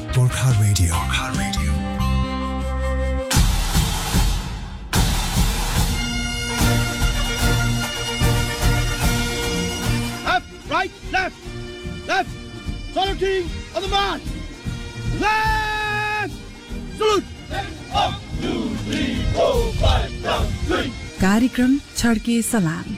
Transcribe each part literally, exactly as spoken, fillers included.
Gorkha Radio. Gorkha Radio. Left, right, left, left. Saluting on the march. Left. Salute. One, two, three, four, five, down, three. कार्यक्रम छड्के सलाम।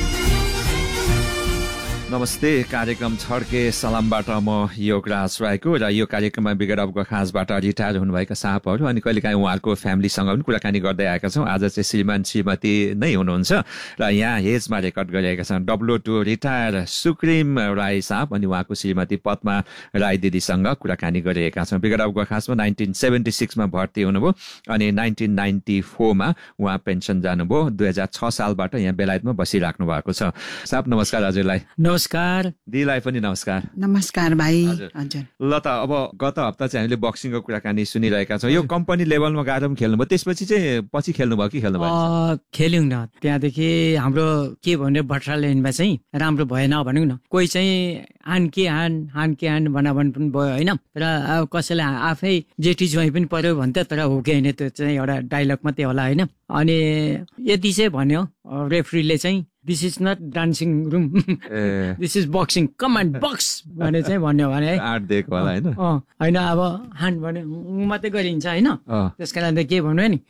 नमस्ते, कार्यक्रम छड्के सलामबाट म योगराज राईको र यो कार्यक्रममा विगत अबको खासबाट रिटायर हुनुभएका साहबहरू अनि कहिलेकाहीँ उहाँहरूको फ्यामिलीसँग पनि कुराकानी गर्दै आएका छौँ। आज चाहिँ श्रीमान श्रीमती नै हुनुहुन्छ र यहाँ हेजमा रेकर्ड गरिरहेका छन् डब्लु टू रिटायर सुक्रिम राई साहब अनि उहाँको श्रीमती पद्मा राई दिदीसँग कुराकानी गरिरहेका छौँ। विगत अबको खासमा नाइन्टिन सेभेन्टी सिक्समा भर्ती हुनुभयो अनि नाइन्टिन नाइन्टी फोरमा उहाँ पेन्सन जानुभयो। दुई हजार छ सालबाट यहाँ बेलायतमा बसिराख्नु भएको छ। साहब नमस्कार हजुरलाई। नमस्कार दिदीलाई पनि नमस्कार। नमस्कार भाइ। हजुर ल त अब गत हप्ता चाहिँ हामीले बक्सिङको कुराकानी सुनिरहेका छौँ। यो कम्पनी लेभलमा गएर पनि खेल्नुभयो, त्यसपछि चाहिँ पछि खेल्नुभयो कि खेल्नु भयो? खेल्यौँ न, त्यहाँदेखि हाम्रो के भन्यो बटालियनमा चाहिँ राम्रो भएन भनौँ न। कोही चाहिँ हान के हान हान के हान भनाभन पनि भयो होइन, तर अब कसैलाई आफै जेठी ज्वाइँ पनि पर्यो भन्थ्यो, तर हो कि होइन त्यो चाहिँ एउटा डाइलग मात्रै होला होइन। अनि यति चाहिँ भन्यो रेफ्रीले चाहिँ this is not dancing room, this is boxing, come and box भने चाहिँ भन्यो भने है आठ दिएको होला होइन। होइन अब हान भन्यो मात्रै गरिन्छ होइन, त्यस कारण के भन्यो नि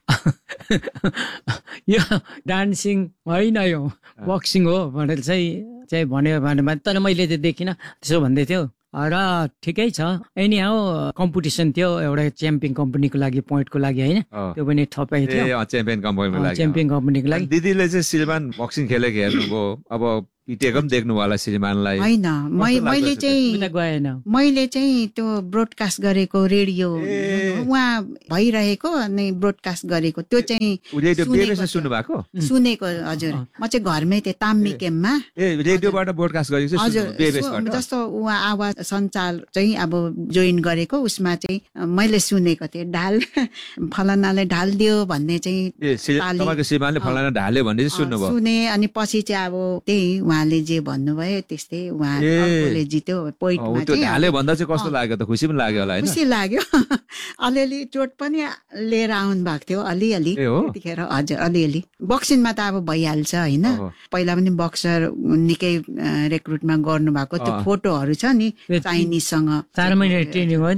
यो डान्सिङ होइन यो बक्सिङ हो भनेर चाहिँ चाहिँ भन्यो भने, तर मैले त्यो देखिनँ त्यसो भन्दै थियो र ठिकै छ। एनी हाउ कम्पिटिसन थियो एउटा च्याम्पियन कम्पनीको लागि पोइन्टको लागि होइन, त्यो पनि थपै थियो च्याम्पियन कम्पनीको लागि। च्याम्पियन कम्पनीको लागि दिदीले चाहिँ श्रीमान बक्सिङ खेलेको हेर्नुभयो, अब पिटेको पनि देख्नु होला श्रीमानलाई? होइन, मैले चाहिँ गएन, मैले चाहिँ त्यो ब्रोडकास्ट गरेको रेडियो उहाँ भइरहेको अनि ब्रोडकास्ट गरेको त्यो चाहिँ सुन्नु भएको सुनेको। हजुर, म चाहिँ घरमै थिएँ ताम्मी केममा। ए रेडियोबाट ब्रोडकास्ट गरेको? हजुर, जस्तो उहाँ आवाज सञ्चार चाहिँ अब जोइन गरेको उसमा चाहिँ मैले सुनेको थिएँ, ढाल फलानाले ढाल दियो भन्ने चाहिँ श्रीमानले फलाना ढाल्यो भन्ने सुन्नुभयो? सुने अनि पछि चाहिँ अब त्यही उहाँले जे भन्नुभयो त्यस्तै उहाँले जित्यो पोइन्टमा चाहिँ। ढाल्यो भन्दा चाहिँ कस्तो लाग्यो त? खुसी पनि लाग्यो होला होइन? खुसी लाग्यो। अलिअलि चोट पनि लिएर आउनु भएको थियो अलिअलि त्यतिखेर। हजुर, अलिअलि बक्सिङमा त अब भइहाल्छ होइन। पहिला पनि बक्सर निकै रेक्रुटमा गर्नु भएको त्यो फोटोहरू छ नि चाइनिजसँग। चार महिना ट्रेनिङ हो नि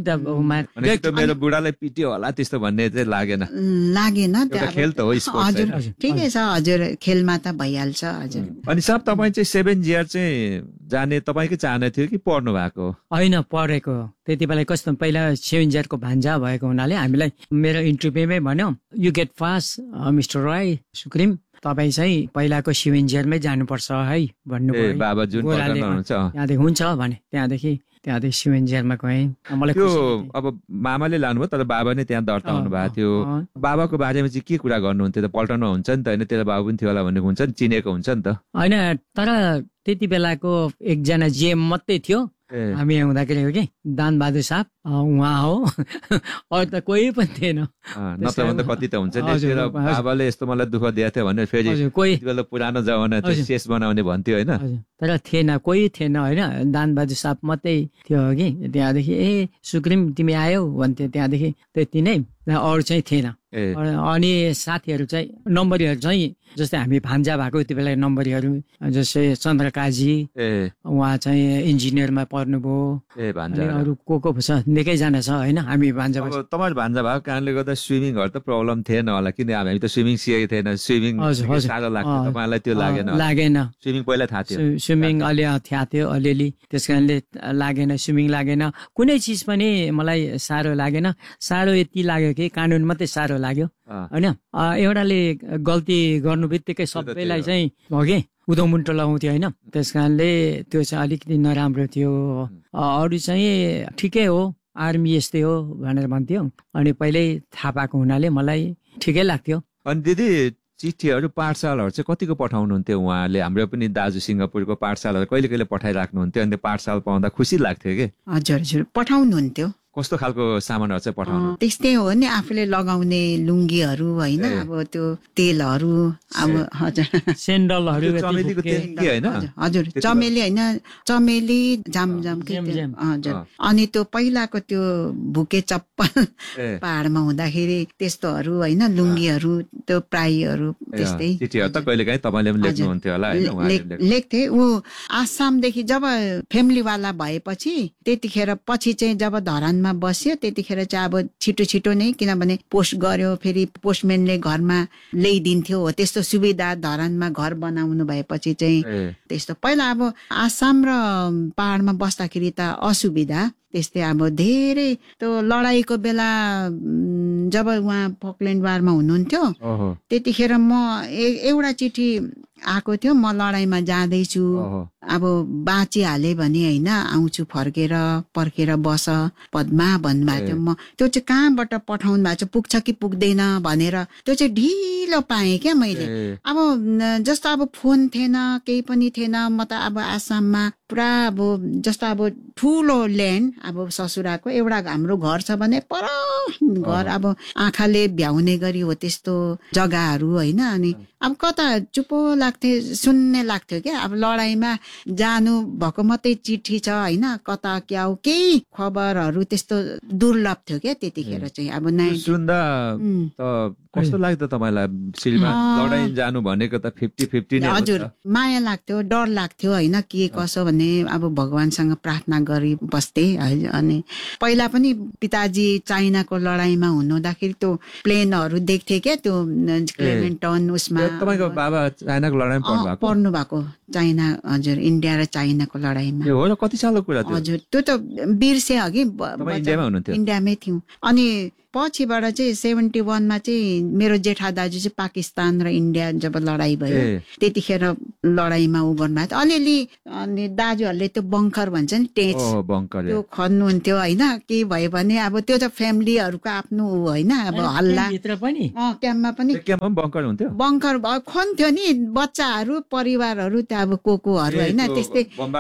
त। मेरो बुढालाई पिट्यो होला त्यस्तो भन्ने चाहिँ लागेन? लागेन, खेल त हो। हजुर ठिकै छ, हजुर खेलमा त भइहाल्छ। हजुर। अनि सब तपाईँ चाहिँ सेभेन जियर चाहिँ जाने तपाईँकै चाहना थियो कि पढ्नु भएको? होइन, पढेको। त्यति बेला कस्तो पहिला सेभेन जियरको भान्जा भएको हुनाले हामीलाई मेरो इन्टरभ्यूमै भन्यो you get pass mister Rai सुक्रिम, तपाईँ चाहिँ पहिलाको सेभेन जियरमै जानुपर्छ है भन्नुभयो। बाबा जुन त्यहाँदेखि हुन्छ भने त्यहाँदेखि त्यहाँदेखि सेभेन जियरमा गएँ। मलाई त्यो अब मामाले लानुभयो तर बाबा नै त्यहाँ दर्ता हुनु भएको थियो। बाबाको बारेमा चाहिँ के कुरा गर्नुहुन्थ्यो त? पल्टनमा हुन्छ नि त होइन, तेरो बाबु पनि थियो होला भन्ने हुन्छ नि, चिनेको हुन्छ नि त होइन। तर त्यति बेलाको एकजना जिएम मात्रै थियो हामी हुँदाखेरि हो कि दान बहादुर साहब, उहाँ हो, अरू त कोही पनि थिएन। नत्र भन्दा कति त हुन्छ नि बाबाले यस्तो मलाई दुःख दिएको थियो भनेर फेरि कोही पुरानो जमाना शेष बनाउने भन्थ्यो होइन, तर थिएन, कोही थिएन होइन। दान बहादुर साहब मात्रै थियो कि त्यहाँदेखि ए सुक्रिम तिमी आयौ भन्थ्यो, त्यहाँदेखि त्यति नै, अरू चाहिँ थिएन। अनि साथीहरू चाहिँ नम्बरीहरू चाहिँ जस्तै हामी भान्जा भएको यति बेला नम्बरीहरू जस्तै चन्द्रकाजी उहाँ चाहिँ इन्जिनियरमा पर्नुभयो, अरू को को छ निकैजना छ होइन। हामी भान्जा तपाईँ भान्जा भएको कारणले गर्दा स्विमिङहरू त प्रब्लम थिएन होला, किन हामी त स्विमिङ सिकेको थिएन। स्विमिङ साह्रो लाग्थ्यो तपाईँलाई? त्यो लागेन? लागेन, स्विमिङ पहिला थाहा थियो? स्विमिङ अलि थाहा थियो अलिअलि, त्यस कारणले लागेन, स्विमिङ लागेन। कुनै चिज पनि मलाई साह्रो लागेन। साह्रो यति लाग्यो कि कानुन मात्रै साह्रो लाग्यो होइन। एउटाले गल्ती गर्नु बित्तिकै सबैलाई चाहिँ हो कि उधो मुन्टो लगाउँथ्यो होइन, त्यस कारणले त्यो चाहिँ अलिकति नराम्रो थियो। अरू चाहिँ ठिकै हो, आर्मी यस्तै हो भनेर भन्थ्यो। अनि पहिल्यै थाहा पाएको हुनाले मलाई ठिकै लाग्थ्यो। अनि दिदी चिठीहरू पाठशालाहरू चाहिँ कतिको पठाउनुहुन्थ्यो उहाँले? हाम्रो पनि दाजु सिङ्गापुरको पाठशालाहरू कहिले कहिले पठाइराख्नुहुन्थ्यो, अनि त्यो पाठशाला पाउँदा खुसी लाग्थ्यो कि? हजुर हजुर पठाउनुहुन्थ्यो। कस्तो खालको सामानहरू चाहिँ पठाउनु? त्यस्तै हो नि, आफूले लगाउने लुङ्गीहरू होइन, अब त्यो तेलहरू, अब हजुर सेन्डलहरू, हजुर चमेली होइन, चमेली जामजाम हजुर। अनि त्यो पहिलाको त्यो भुके चप्पल पहाडमा हुँदाखेरि त्यस्तोहरू होइन, लुङ्गीहरू, त्यो प्राईहरू त्यस्तै लेख्थे। ऊ आसामदेखि जब फ्यामिलीवाला भएपछि त्यतिखेर पछि चाहिँ जब धरानमा बस्यो त्यतिखेर चाहिँ अब छिटो छिटो नै, किनभने पोस्ट गर्यो, फेरि पोस्टम्यानले घरमा ल्याइदिन्थ्यो, हो त्यस्तो सुविधा धरानमा घर बनाउनु भएपछि चाहिँ त्यस्तो। पहिला अब आसाम र पहाडमा बस्दाखेरि त असुविधा त्यस्तै, अब धेरै त्यो लडाईँको बेला जब उहाँ फकल्यान्ड वारमा हुनुहुन्थ्यो त्यतिखेर म एउटा चिठी आएको थियो, म लडाईँमा जाँदैछु, अब बाँचिहाले भने होइन आउँछु, फर्केर पर्खेर बस पद्मा भन्नुभएको थियो। म त्यो चाहिँ कहाँबाट पठाउनु भएको छ, पुग्छ कि पुग्दैन भनेर त्यो चाहिँ ढिलो पाएँ क्या मैले। अब जस्तो अब फोन थिएन, केही पनि थिएन, म त अब आसाममा पुरा अब जस्तो अब ठुलो ल्यान्ड, अब ससुराको एउटा हाम्रो घर छ भने पर घर, अब आँखाले भ्याउने गरी हो त्यस्तो जग्गाहरू होइन। अनि अब कता चुपो लाग्थे, सुन्ने लाग्थ्यो क्या, अब लडाईँमा जानु भएको मात्रै चिठी छ होइन, कता क्या हो केही खबरहरू त्यस्तो दुर्लभ थियो क्या त्यतिखेर चाहिँ। अब नाइ सुन्दा कस्तो लाग्थ्यो तपाईँलाई? लडाईँ जानु भनेको त फिफ्टी फिफ्टी नै। हजुर माया लाग्थ्यो, डर लाग्थ्यो होइन, के कसो भने अब भगवानसँग प्रार्थना गरी बस्थे। अनि पहिला पनि पिताजी चाइनाको लडाईँमा हुनुहुँदाखेरि त्यो प्लेनहरू देख्थे क्या, त्यो क्लेमेन्टन उसमा। तपाईँको बाबा चाइनाको लडाईँमा पर्नु भएको? चाइना, हजुर इन्डिया र चाइनाको लडाईँमा। हो र कति सालको कुरा थियो? हजुर त्यो त बिर्से अघि इन्डियामै थियौँ। अनि पछिबाट चाहिँ सेभेन्टी वानमा चाहिँ मेरो जेठा दाजु चाहिँ पाकिस्तान र इन्डिया जब लडाई भयो त्यतिखेर लडाईँमा उ गर्नुभएको थियो अलिअलि। अनि दाजुहरूले त्यो बङ्कर भन्छ नि, टेच त्यो खन्नुहुन्थ्यो होइन, के भयो भने अब त्यो त फ्यामिलीहरूको आफ्नो ऊ होइन, अब हल्ला क्याम्पमा पनि बङ्कर खन्थ्यो नि, बच्चाहरू परिवारहरू त्यहाँ अब को कोहरू होइन, त्यस्तै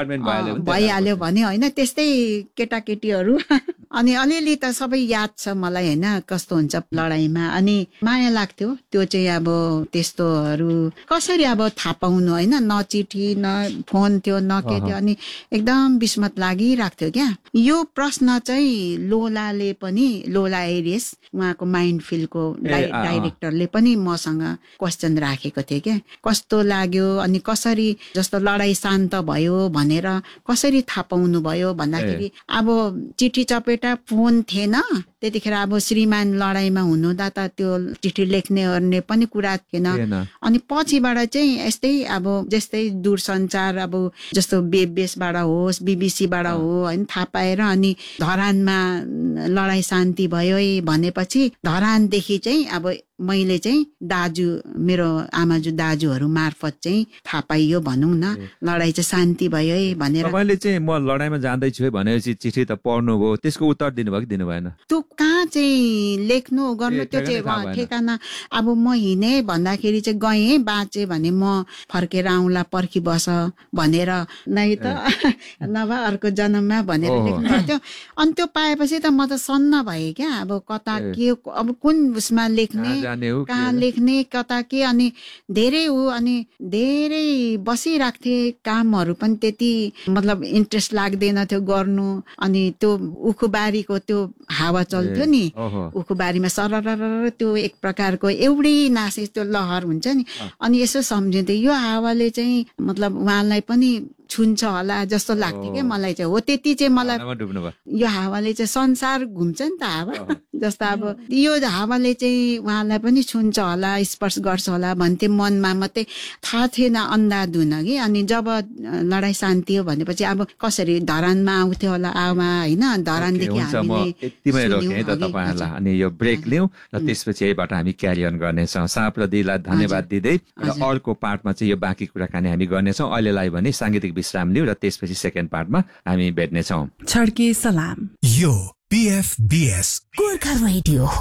भइहाल्यो भने होइन, त्यस्तै केटाकेटीहरू। अनि अलिअलि त सबै याद छ मलाई होइन, कस्तो हुन्छ लडाईँमा। अनि माया लाग्थ्यो त्यो चाहिँ, अब त्यस्तोहरू कसरी अब थाहा पाउनु होइन, न चिठी न फोन थियो न के थियो। अनि एकदम विस्मत लागिराख्थ्यो क्या। यो प्रश्न चाहिँ लोलाले पनि, लोला एरियस उहाँको माइन्डफिल्डको डाइरेक्टरले पनि मसँग क्वेसन राखेको थियो क्या, कस्तो लाग्यो अनि कसरी जस्तो लडाई शान्त भयो भनेर कसरी थाहा पाउनु भयो भन्दाखेरि अब चिठी चपेटा फोन थिएन त्यतिखेर। अब श्रीमान लडाईँमा हुनुहुँदा त त्यो चिठी लेख्ने ओर्ने पनि कुरा थिएन। अनि पछिबाट चाहिँ यस्तै अब जस्तै दूरसञ्चार अब जस्तो बेबेसबाट होस् बिबिसीबाट हो होइन थाहा पाएर, अनि धरानमा लडाई शान्ति भयो भनेपछि धरानदेखि चाहिँ अब मैले चाहिँ दाजु मेरो आमाजु दाजुहरू मार्फत चाहिँ थाहा पाइयो भनौँ न, लडाई चाहिँ शान्ति भयो है भनेर। तपाईँले चाहिँ म लडाईँमा जाँदैछु है भनेपछि चिठी त पढ्नु भयो, त्यसको उत्तर दिनुभयो कि दिनु भएन? त्यो कहाँ चाहिँ लेख्नु गर्नु त्यो चाहिँ ठेगाना। अब म हिँडे भन्दाखेरि चाहिँ गएँ है, बाँचे भने म फर्केर आउँला पर्खी बस भनेर नै त नभए अर्को जन्ममा भनेर लेख्नु पर्थ्यो। अनि त्यो पाएपछि त म त सन्न भएँ क्या, अब कता के अब कुन उसमा लेख्ने, कहाँ लेख्ने, कता के। अनि धेरै हो, अनि धेरै बसिराख्थे, कामहरू पनि त्यति मतलब इन्ट्रेस्ट लाग्दैन थियो गर्नु। अनि त्यो उखुबारीको त्यो हावा चल्थ्यो नि, उखुबारीमा सरर त्यो एक प्रकारको एउटै नासे त्यो लहर हुन्छ नि। अनि यसो सम्झिन्थ्यो यो हावाले चाहिँ मतलब उहाँलाई पनि छुन्छ होला जस्तो लाग्थ्यो क्या मलाई चाहिँ। हो त्यति चाहिँ मलाई यो हावाले चाहिँ संसार घुम्छ नि त हावा जस्तो, अब यो हावाले चाहिँ उहाँलाई पनि छुन्छ होला, स्पर्श गर्छ होला भन्थे मनमा, मात्रै थाहा थिएन, अन्धाधुन कि। अनि जब लडाई शान्ति हो भनेपछि अब कसरी धरानमा आउँथ्यो होला आमा होइन, धरानदेखि तपाईँहरूलाई। अनि यो ब्रेक लिउँ र त्यसपछि यहीबाट हामी क्यारी अन गर्नेछौँ। साप्रदीलाई धन्यवाद दिँदै अर्को पार्टमा चाहिँ यो बाँकी कुराकानी हामी गर्नेछौँ। अहिलेलाई भने साङ्गीतिक विश्राम लिउँ र त्यसपछि सेकेन्ड पार्टमा हामी भेट्नेछौँ। छड्के सलाम, यो पीएफबीएस गोर्खा रेडियो हो।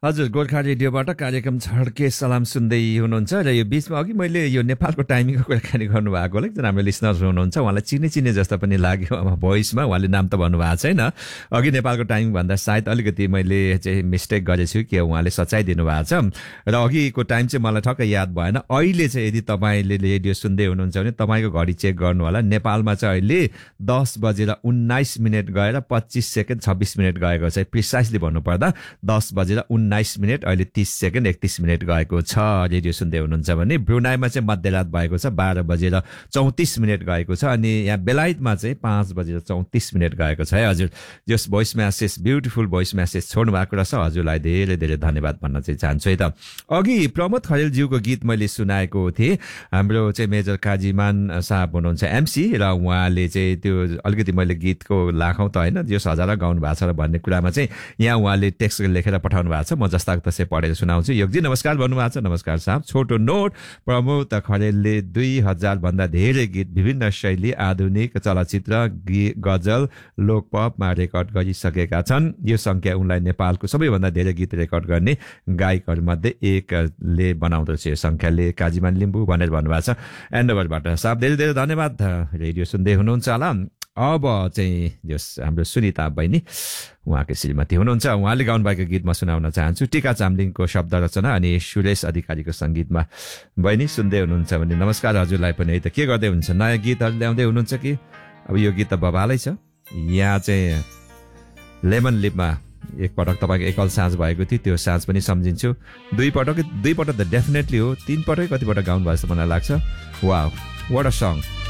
हजुर गोर्खा रेडियोबाट कार्यक्रम छड्के सलाम सुन्दै हुनुहुन्छ र यो बिचमा अघि मैले यो नेपालको टाइमिङको कुराकानी गर्नुभएको होला एकजना हाम्रो लिसनर्स हुनुहुन्छ उहाँलाई चिने चिने जस्तो पनि लाग्यो अब भोइसमा उहाँले नाम त भन्नुभएको छैन अघि नेपालको टाइमिङ भन्दा सायद अलिकति मैले चाहिँ मिस्टेक गरेछु कि उहाँले सच्याइदिनु भएको छ र अघिको टाइम चाहिँ मलाई ठक्कै याद भएन अहिले चाहिँ यदि तपाईँले रेडियो सुन्दै हुनुहुन्छ भने तपाईँको घडी चेक गर्नु होला नेपालमा चाहिँ अहिले दस बजेर उन्नाइस मिनट गएर पच्चिस सेकेन्ड छब्बिस मिनट गएको छ प्रिसाइसली भन्नुपर्दा दस बजेर उन्नाइस मिनट अहिले तीस सेकेन्ड एकतिस मिनट गएको छ रेडियो सुन्दै हुनुहुन्छ भने ब्रुनाईमा चाहिँ मध्यरात भएको छ बाह्र बजेर चौतिस मिनट गएको छ अनि यहाँ बेलायतमा चाहिँ पाँच बजेर चौतिस मिनट गएको छ है हजुर जस voice message beautiful voice message छोड्नु भएको रहेछ हजुरलाई धेरै धेरै धन्यवाद भन्न चाहिँ चाहन्छु है त अघि प्रमोद खरेलज्यूको गीत मैले सुनाएको थिएँ हाम्रो चाहिँ मेजर काजीमान साहब हुनुहुन्छ एमसी र उहाँले चाहिँ त्यो अलिकति मैले गीतको लाखौँ त होइन जस हजारा गाउनु भएको छ र भन्ने कुरामा चाहिँ यहाँ उहाँले टेक्स्ट लेखेर पठाउनु भएको छ म जस्ताको तसै पढेर सुनाउँछु योगजी नमस्कार भन्नुभएको छ नमस्कार साहब छोटो नोट प्रमोद खरेलले दुई हजार भन्दा धेरै गीत विभिन्न शैली आधुनिक चलचित्र गजल लोकपपमा रेकर्ड गरिसकेका छन् यो संख्या उनलाई नेपालको सबैभन्दा धेरै गीत रेकर्ड गर्ने गायकहरूमध्ये एकले बनाउँदछ यो संख्याले काजीमान लिम्बू भनेर भन्नुभएको छ एन्डोभरबाट साहब धेरै धेरै धन्यवाद रेडियो सुन्दै हुनुहुन्छ होला अब चाहिँ जस हाम्रो सुनिता बहिनी उहाँकै श्रीमती हुनुहुन्छ उहाँले गाउनुभएको गीत म सुनाउन चाहन्छु टिका चामलिङको शब्द रचना अनि सुरेश अधिकारीको सङ्गीतमा बहिनी सुन्दै हुनुहुन्छ भने नमस्कार हजुरलाई पनि है त के गर्दै हुनुहुन्छ नयाँ गीतहरू ल्याउँदै हुनुहुन्छ कि अब यो गीत त बबालै छ यहाँ चाहिँ लेमन लिपमा एकपटक तपाईँको एकल साँझ भएको थियो त्यो साँझ पनि सम्झिन्छु दुई पटक दुई पटक त डेफिनेटली हो तीन पटक कतिपटक गाउनु भएको जस्तो मलाई लाग्छ वाउ व्हाट अ सङ